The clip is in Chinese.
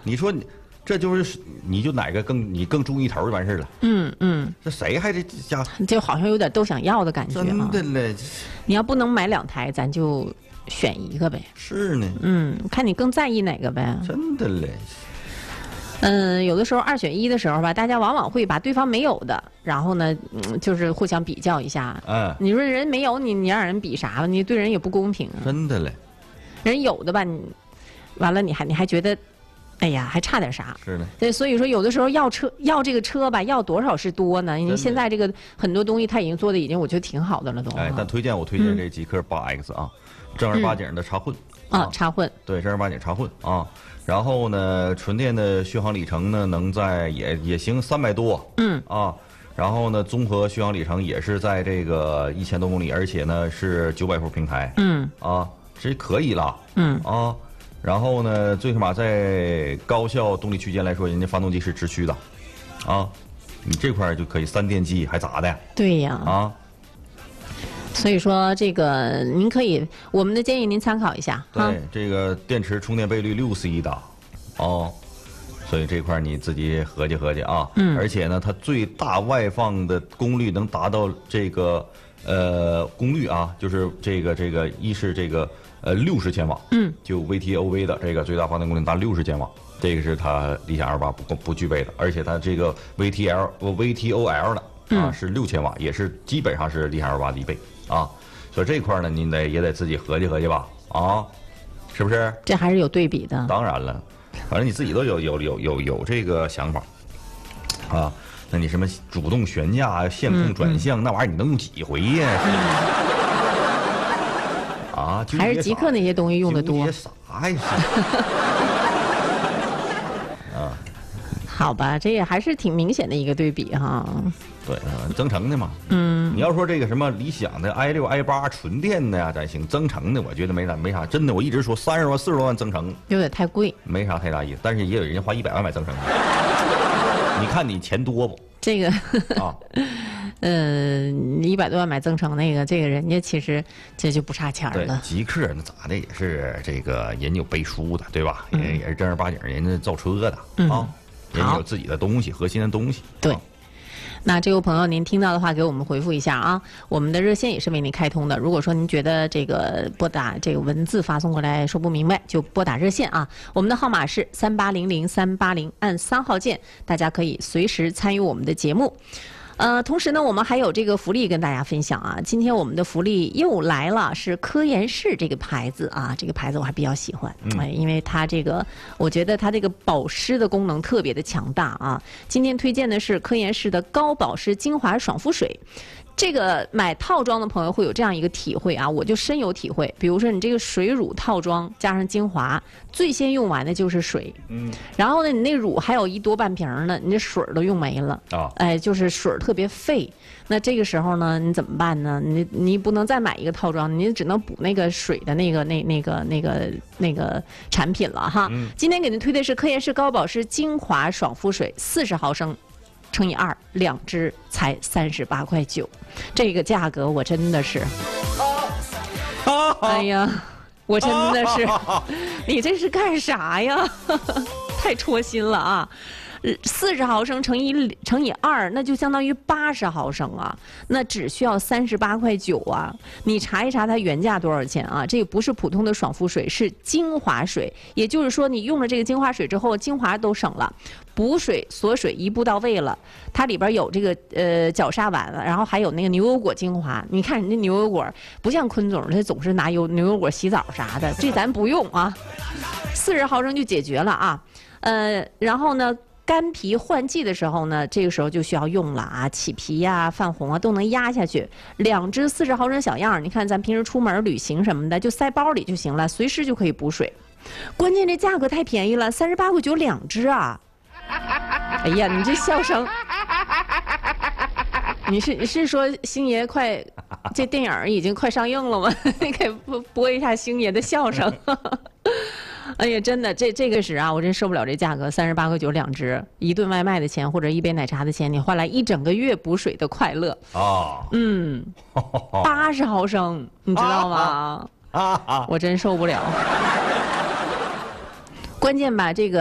你说这就是你就哪个你更中一头就完事了。这谁还这家就好像有点都想要的感觉啊。 真的嘞， 你要不能买2台，咱就选一个呗。 是呢。 看你更在意哪个呗。 真的嘞。 有的时候2选1的时候吧，大家往往会把对方没有的，然后呢，就是互相比较一下。你说人没有你让人比啥吧？你对人也不公平啊。 真的嘞。 人有的吧，你完了你还觉得，哎呀，还差点啥？ 是的。 对，所以说有的时候要这个车吧，要多少是多呢？你现在这个很多东西它已经做的已经我觉得挺好的了都。 但我推荐这极氪 8X 啊，正儿八经的插混。 插混。对， 正儿八经插混啊。然后呢，纯电的续航里程呢，能在也行300多。然后呢，综合续航里程也是在这个1000多公里，而且呢是900伏平台。这可以了。然后呢，最起码在高效动力区间来说，人家发动机是直驱的。你这块就可以3电机还咋的？ 对呀。所以说这个您可以，我们的建议您参考一下。 对，这个电池充电倍率6C 的。所以这块你自己合计合计啊。而且呢，它最大外放的功率能达到这个功率啊，就是这个一是这个60千瓦。就 VTOV 的这个最大发电功率达60千瓦，这个是它理想 L8不具备的。而且它这个 VTOL 的是6000瓦，也是基本上是理想 L8的1倍。所以这块呢，您也得自己合计合计吧。是不是？ 这还是有对比的。 当然了，反正你自己都有这个想法那你什么主动悬架、线控转向，那玩意儿你能用几回呀？ 还是极氪那些东西用的多。 啥呀？ 好吧，这也还是挺明显的一个对比哈。 对增程的嘛。你要说这个什么理想的 i6、i8 纯电的呀，咱行。增程的我觉得没啥，真的，我一直说30万、40多万增程有点太贵， 没啥太大意思。但是也有人家花100万买增程的，你看你钱多不？ 这个100多万买增程那个，这个人家其实这就不差钱了。 对，极氪那咋的也是这个人有背书的，对吧？也是正儿八经人家造车的人家有自己的东西，核心的东西。 对。那这位朋友，您听到的话给我们回复一下啊，我们的热线也是为您开通的。如果说您觉得这个拨打这个文字发送过来说不明白，就拨打热线啊，我们的号码是3800-380，按3号键，大家可以随时参与我们的节目。同时呢，我们还有这个福利跟大家分享啊。今天我们的福利又来了，是科颜氏这个牌子啊，这个牌子我还比较喜欢，因为它这个，我觉得它这个保湿的功能特别的强大啊。今天推荐的是科颜氏的高保湿精华爽肤水。这个买套装的朋友会有这样一个体会啊，我就深有体会。比如说你这个水乳套装加上精华，最先用完的就是水，然后呢，你那乳还有一多半瓶呢，你这水都用没了就是水特别费。那这个时候呢，你怎么办呢？你不能再买一个套装，你只能补那个水的那个产品了哈。今天给您推的是科颜氏高保湿精华爽肤水，40毫升。乘以2，2支才38.9块，这个价格我真的是，哎呀，我真的是，你这是干啥呀？太戳心了啊！40毫升乘以2，那就相当于80毫升啊，那只需要38.9块啊！你查一查它原价多少钱啊？这个不是普通的爽肤水，是精华水，也就是说你用了这个精华水之后，精华都省了。补水锁水一步到位了，它里边有这个角鲨烷了，然后还有那个牛油果精华。你看人家牛油果不像坤总，他总是拿牛油果洗澡啥的，这咱不用啊，40毫升就解决了啊。然后呢，干皮换季的时候呢，这个时候就需要用了啊，起皮呀、泛红啊都能压下去。2支40毫升小样，你看咱平时出门旅行什么的，就塞包里就行了，随时就可以补水。关键这价格太便宜了，38.9块2支啊！哎呀，你这笑声，你是说星爷快这电影已经快上映了吗？你给播一下星爷的笑声。哎呀，真的，这个是啊，我真受不了这价格，38.9块2支，一顿外卖的钱或者一杯奶茶的钱，你换来一整个月补水的快乐啊！80毫升，你知道吗？我真受不了。关键吧，这个。